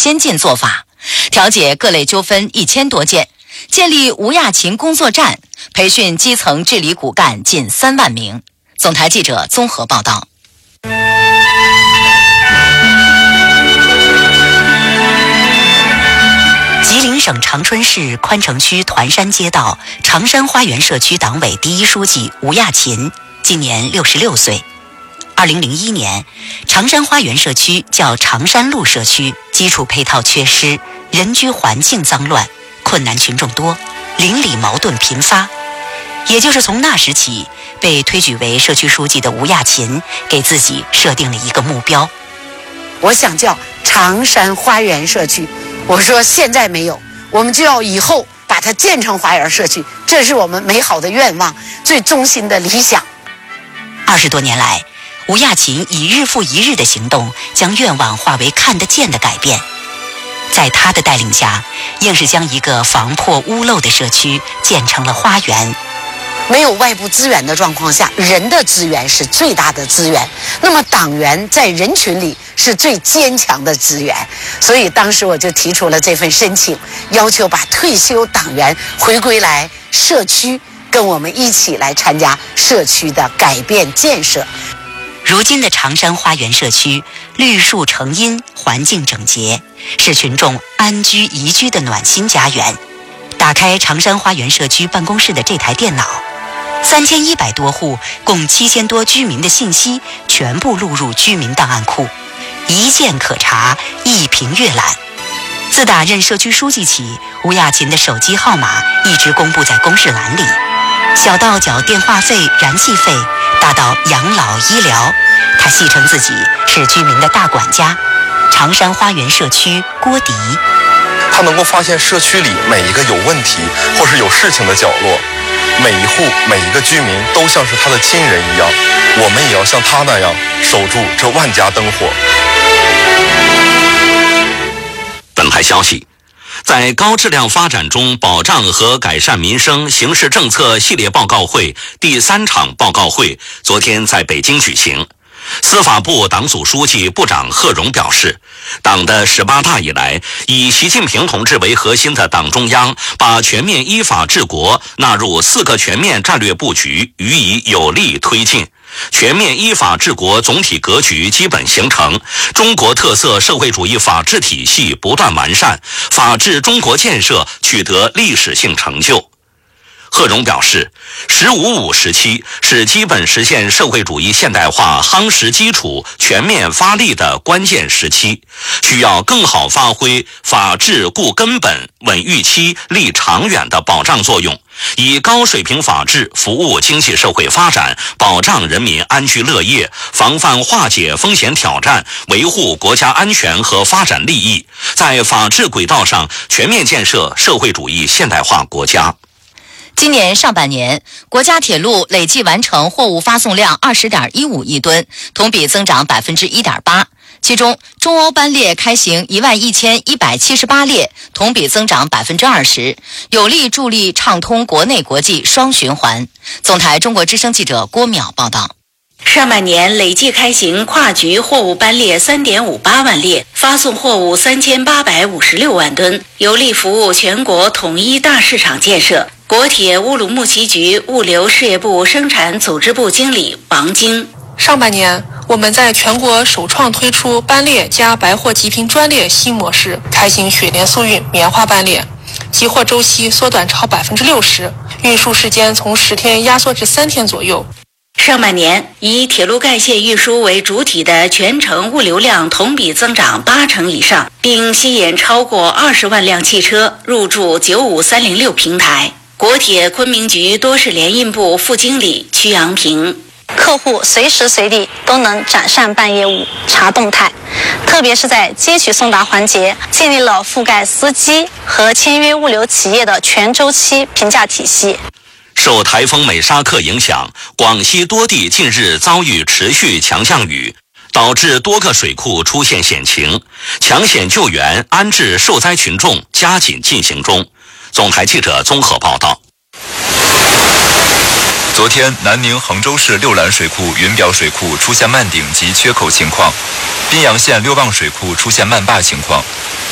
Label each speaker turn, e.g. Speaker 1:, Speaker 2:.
Speaker 1: 先进做法，调解各类纠纷1000多件，建立吴亚勤工作站，培训基层治理骨干近3万名。总台记者综合报道。吉林省长春市宽城区团山街道长山花园社区党委第1书记吴亚勤今年66岁。2001年，长山花园社区叫长山路社区，基础配套缺失，人居环境脏乱，困难群众多，邻里矛盾频发。也就是从那时起，被推举为社区书记的吴亚勤给自己设定了一个目标，
Speaker 2: 我想叫长山花园社区。我说现在没有，我们就要以后把它建成花园社区，这是我们美好的愿望，最衷心的理想。
Speaker 1: 20多年来，吴亚勤以日复一日的行动，将愿望化为看得见的改变。在他的带领下，硬是将一个防破屋漏的社区建成了花园。
Speaker 2: 没有外部资源的状况下，人的资源是最大的资源，那么党员在人群里是最坚强的资源，所以当时我就提出了这份申请，要求把退休党员回归来社区，跟我们一起来参加社区的改变建设。
Speaker 1: 如今的长山花园社区绿树成荫，环境整洁，是群众安居宜居的暖心家园。打开长山花园社区办公室的这台电脑，3100多户共7000多居民的信息全部录入居民档案库，一键可查，一屏阅览。自打任社区书记起，吴亚勤的手机号码一直公布在公示栏里，小到缴电话费、燃气费，大到养老医疗，他戏称自己是居民的大管家。长山花园社区郭迪，
Speaker 3: 他能够发现社区里每一个有问题或是有事情的角落，每一户每一个居民都像是他的亲人一样，我们也要像他那样守住这万家灯火。
Speaker 4: 本台消息，在高质量发展中保障和改善民生形势政策系列报告会第3场报告会昨天在北京举行。司法部党组书记、部长贺荣表示，党的18大以来，以习近平同志为核心的党中央把全面依法治国纳入4个全面战略布局，予以有力推进。全面依法治国总体格局基本形成，中国特色社会主义法治体系不断完善，法治中国建设取得历史性成就。贺荣表示，“15+5”时期是基本实现社会主义现代化夯实基础、全面发力的关键时期，需要更好发挥法治固根本、稳预期、立长远的保障作用，以高水平法治服务经济社会发展，保障人民安居乐业，防范化解风险挑战，维护国家安全和发展利益，在法治轨道上全面建设社会主义现代化国家。
Speaker 1: 今年上半年，国家铁路累计完成货物发送量20.15亿吨，同比增长1.8%。其中，中欧班列开行11178列，同比增长20%，有力助力畅通国内国际双循环。总台中国之声记者郭淼报道。
Speaker 5: 上半年累计开行跨局货物班列3.58万列，发送货物3856万吨，有力服务全国统一大市场建设。国铁乌鲁木齐局物流事业部生产组织部经理王晶，
Speaker 6: 上半年我们在全国首创推出班列加白货极品专列新模式，开行雪莲速运棉花班列，集货周期缩短超60%，运输时间从10天压缩至3天左右。
Speaker 5: 上半年，以铁路干线运输为主体的全程物流量同比增长80%以上，并吸引超过20万辆汽车入驻95306平台。国铁昆明局多事联运部副经理曲阳平，
Speaker 7: 客户随时随地都能展善办业务、查动态，特别是在接取送达环节，建立了覆盖司机和签约物流企业的全周期评价体系。
Speaker 4: 受台风美沙克影响，广西多地近日遭遇持续强降雨，导致多个水库出现险情，抢险救援、安置受灾群众加紧进行中。总台记者综合报道。
Speaker 8: 昨天，南宁衡州市六兰水库、云表水库出现漫顶及缺口情况，宾阳县六旺水库出现漫坝情况。